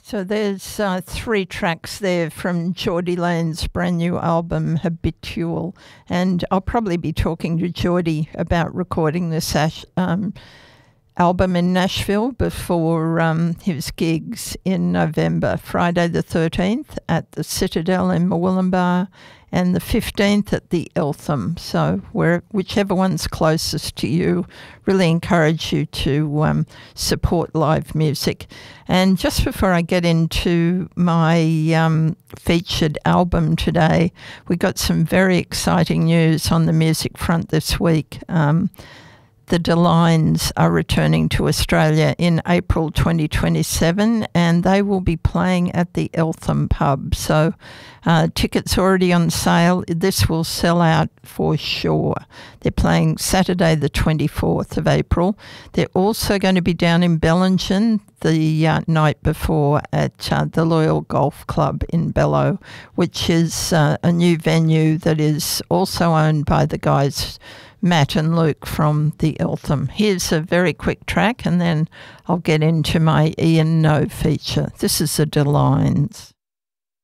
So there's three tracks there from Geordie Lane's brand new album, Habitual. And I'll probably be talking to Geordie about recording this album in Nashville before his gigs in November, Friday the 13th at the Citadel in Murwillumbah and the 15th at the Eltham. So whichever one's closest to you, really encourage you to support live music. And just before I get into my featured album today, we got some very exciting news on the music front this week. The DeLines are returning to Australia in April 2027, and they will be playing at the Eltham Pub. So tickets already on sale. This will sell out for sure. They're playing Saturday the 24th of April. They're also going to be down in Bellingen the night before at the Loyal Golf Club in Bello, which is a new venue that is also owned by the guys Matt and Luke from the Eltham. Here's a very quick track, and then I'll get into my Ian No feature. This is the DeLines.